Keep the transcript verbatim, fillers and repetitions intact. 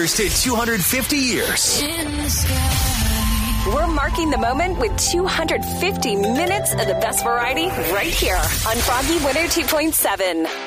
Cheers to two hundred fifty years. We're marking the moment with two hundred fifty minutes of the best variety right here on Froggy one oh two point seven.